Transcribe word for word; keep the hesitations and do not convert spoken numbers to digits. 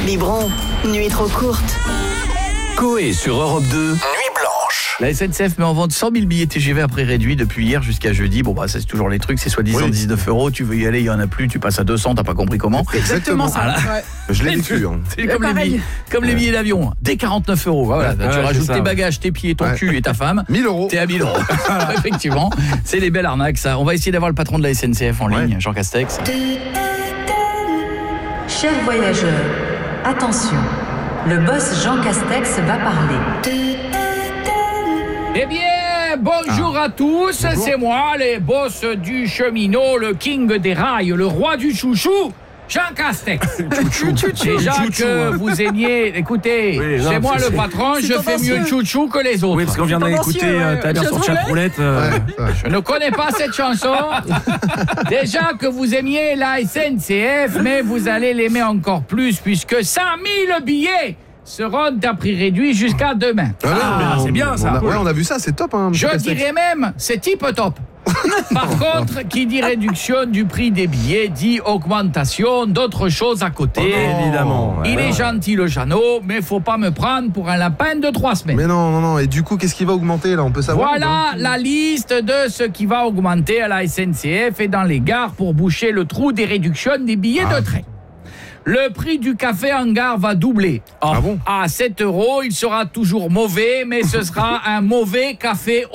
Biberon, nuit trop courte. Coé sur Europe deux, Nuit Blanche. La S N C F met en vente cent mille billets T G V à prix réduit depuis hier jusqu'à jeudi. Bon bah ça c'est toujours les trucs, c'est soi-disant oui. dix-neuf euros, tu veux y aller, il y en a plus, tu passes à deux cents, t'as pas compris comment. Exactement ça. Voilà. Ouais. Je l'ai vécu. Hein. C'est comme, les billets, comme les billets d'avion, dès quarante-neuf euros. Voilà, ouais, tu ouais, rajoutes tes bagages, tes pieds, ton ouais. cul et ta femme. mille euros. T'es à mille euros. Effectivement, c'est les belles arnaques ça. On va essayer d'avoir le patron de la S N C F en ouais. ligne, Jean Castex. Chers voyageurs, attention, le boss Jean Castex va parler. Eh bien, bonjour ah. à tous, bonjour. C'est moi, les boss du cheminot, le king des rails, le roi du chouchou, Jean Castex. Déjà que vous aimiez, écoutez, oui, non, c'est moi c'est, le patron, je fais mieux chouchou que les autres. Oui, parce qu'on vient d'écouter euh, ta dire sur Chatroulette. Euh... Ouais, je ne connais pas cette chanson. Déjà que vous aimiez la S N C F, mais vous allez l'aimer encore plus, puisque cent mille billets seront à prix réduit jusqu'à demain. Ah, ah, c'est bien ça. On a, ouais, on a vu ça, c'est top. Hein, je dirais même, c'est type top. Par contre, qui dit réduction du prix des billets dit augmentation d'autres choses à côté. Oh, évidemment. Il ouais, est ouais. gentil le Jeannot, mais faut pas me prendre pour un lapin de trois semaines. Mais non, non, non. Et du coup, qu'est-ce qui va augmenter là? On peut savoir. Voilà la liste de ce qui va augmenter à la S N C F et dans les gares pour boucher le trou des réductions des billets ah. de train. Le prix du café en gare va doubler. Ah bon? À sept euros, il sera toujours mauvais, mais ce sera un mauvais café